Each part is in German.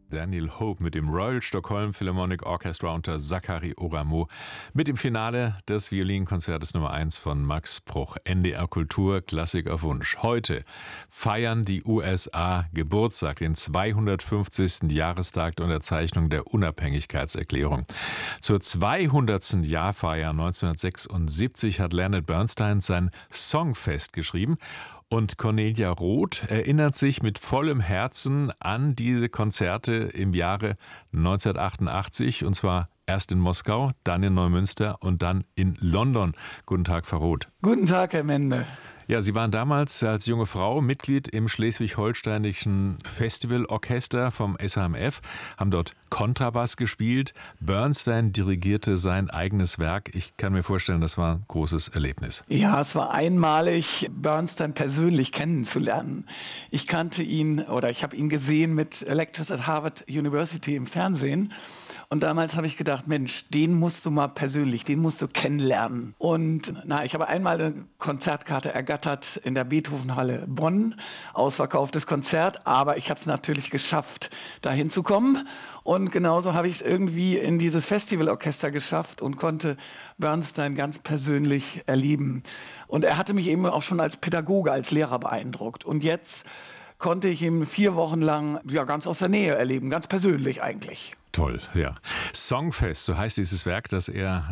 Daniel Hope mit dem Royal Stockholm Philharmonic Orchestra unter Sakari Oramo mit dem Finale des Violinkonzertes Nummer 1 von Max Bruch. NDR Kultur, Klassik auf Wunsch. Heute feiern die USA Geburtstag, den 250. Jahrestag der Unterzeichnung der Unabhängigkeitserklärung. Zur 200. Jahrfeier 1976 hat Leonard Bernstein sein Songfest geschrieben. Und Cornelia Roth erinnert sich mit vollem Herzen an diese Konzerte im Jahre 1988, und zwar erst in Moskau, dann in Neumünster und dann in London. Guten Tag, Frau Roth. Guten Tag, Herr Mende. Ja, Sie waren damals als junge Frau Mitglied im schleswig-holsteinischen Festivalorchester vom SHMF, haben dort Kontrabass gespielt. Bernstein dirigierte sein eigenes Werk. Ich kann mir vorstellen, das war ein großes Erlebnis. Ja, es war einmalig, Bernstein persönlich kennenzulernen. Ich kannte ihn oder ich habe ihn gesehen mit Lectures at Harvard University im Fernsehen. Und damals habe ich gedacht, Mensch, den musst du mal persönlich, den musst du kennenlernen. Und ich habe einmal eine Konzertkarte ergattert in der Beethovenhalle Bonn, ausverkauftes Konzert, aber ich habe es natürlich geschafft, da hinzukommen. Und genauso habe ich es irgendwie in dieses Festivalorchester geschafft und konnte Bernstein ganz persönlich erleben. Und er hatte mich eben auch schon als Pädagoge, als Lehrer beeindruckt. Und jetzt konnte ich ihn 4 Wochen lang ganz aus der Nähe erleben, ganz persönlich eigentlich. Toll, ja. Songfest, so heißt dieses Werk, das er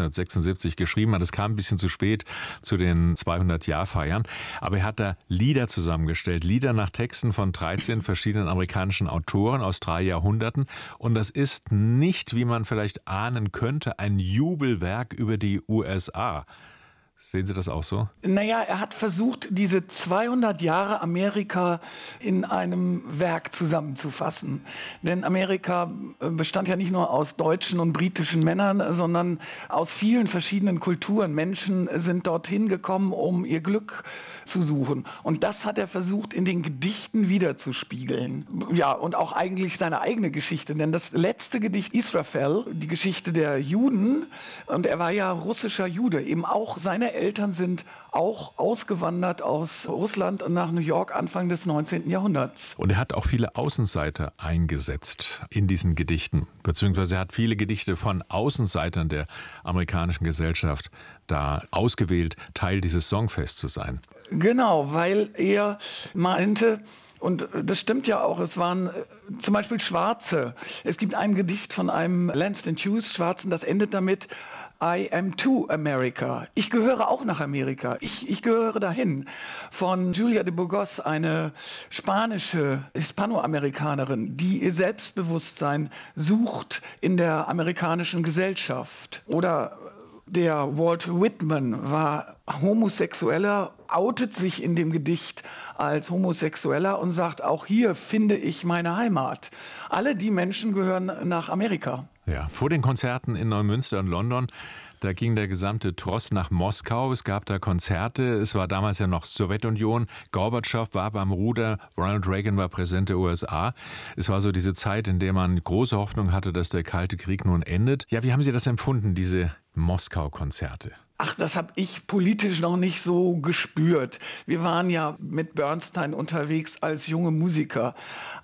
1976 geschrieben hat. Es kam ein bisschen zu spät zu den 200-Jahr-Feiern, aber er hat da Lieder zusammengestellt, Lieder nach Texten von 13 verschiedenen amerikanischen Autoren aus 3 Jahrhunderten. Und das ist nicht, wie man vielleicht ahnen könnte, ein Jubelwerk über die USA. Sehen Sie das auch so? Er hat versucht, diese 200 Jahre Amerika in einem Werk zusammenzufassen. Denn Amerika bestand ja nicht nur aus deutschen und britischen Männern, sondern aus vielen verschiedenen Kulturen. Menschen sind dorthin gekommen, um ihr Glück zu suchen. Und das hat er versucht, in den Gedichten wiederzuspiegeln. Ja, und auch eigentlich seine eigene Geschichte. Denn das letzte Gedicht Israfel, die Geschichte der Juden, und er war ja russischer Jude, eben auch seine Eltern sind auch ausgewandert aus Russland nach New York Anfang des 19. Jahrhunderts. Und er hat auch viele Außenseiter eingesetzt in diesen Gedichten, beziehungsweise er hat viele Gedichte von Außenseitern der amerikanischen Gesellschaft da ausgewählt, Teil dieses Songfests zu sein. Genau, weil er meinte, und das stimmt ja auch, es waren zum Beispiel Schwarze. Es gibt ein Gedicht von einem Langston Hughes, Schwarzen, das endet damit: I am to America. Ich gehöre auch nach Amerika. Ich gehöre dahin. Von Julia de Burgos, eine spanische Hispanoamerikanerin, die ihr Selbstbewusstsein sucht in der amerikanischen Gesellschaft. Oder der Walt Whitman war Homosexueller, outet sich in dem Gedicht als Homosexueller und sagt, auch hier finde ich meine Heimat. Alle die Menschen gehören nach Amerika. Ja, vor den Konzerten in Neumünster und London, da ging der gesamte Tross nach Moskau. Es gab da Konzerte. Es war damals ja noch Sowjetunion. Gorbatschow war beim Ruder. Ronald Reagan war Präsident der USA. Es war so diese Zeit, in der man große Hoffnung hatte, dass der Kalte Krieg nun endet. Ja, wie haben Sie das empfunden, diese Moskau-Konzerte? Ach, das habe ich politisch noch nicht so gespürt. Wir waren ja mit Bernstein unterwegs als junge Musiker.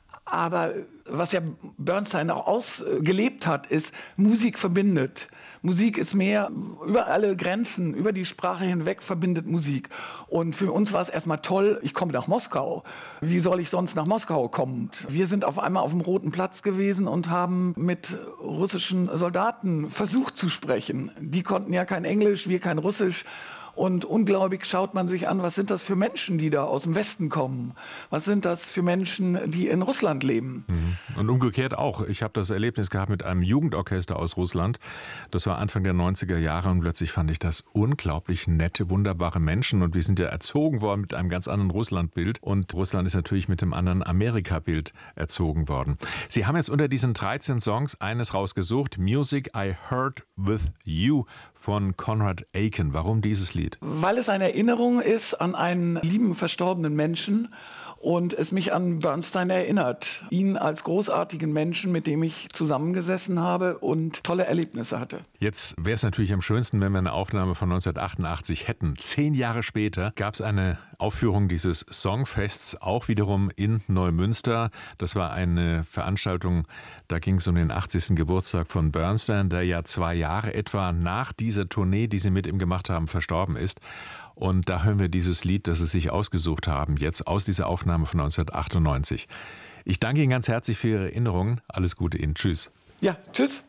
Aber was ja Bernstein auch ausgelebt hat, ist, Musik verbindet. Musik ist mehr über alle Grenzen, über die Sprache hinweg verbindet Musik. Und für uns war es erstmal toll, ich komme nach Moskau. Wie soll ich sonst nach Moskau kommen? Wir sind auf einmal auf dem Roten Platz gewesen und haben mit russischen Soldaten versucht zu sprechen. Die konnten ja kein Englisch, wir kein Russisch. Und unglaublich schaut man sich an, was sind das für Menschen, die da aus dem Westen kommen? Was sind das für Menschen, die in Russland leben? Und umgekehrt auch. Ich habe das Erlebnis gehabt mit einem Jugendorchester aus Russland. Das war Anfang der 90er Jahre und plötzlich fand ich das unglaublich nette, wunderbare Menschen. Und wir sind ja erzogen worden mit einem ganz anderen Russlandbild. Und Russland ist natürlich mit dem anderen Amerika-Bild erzogen worden. Sie haben jetzt unter diesen 13 Songs eines rausgesucht, Music I Heard With You von Conrad Aiken. Warum dieses Lied? Weil es eine Erinnerung ist an einen lieben, verstorbenen Menschen und es mich an Bernstein erinnert. Ihn als großartigen Menschen, mit dem ich zusammengesessen habe und tolle Erlebnisse hatte. Jetzt wäre es natürlich am schönsten, wenn wir eine Aufnahme von 1988 hätten. 10 Jahre später gab es eine Aufführung dieses Songfests auch wiederum in Neumünster. Das war eine Veranstaltung, da ging es um den 80. Geburtstag von Bernstein, der ja 2 Jahre etwa nach dieser Tournee, die sie mit ihm gemacht haben, verstorben ist. Und da hören wir dieses Lied, das sie sich ausgesucht haben, jetzt aus dieser Aufnahme von 1998. Ich danke Ihnen ganz herzlich für Ihre Erinnerungen. Alles Gute Ihnen. Tschüss. Ja, tschüss.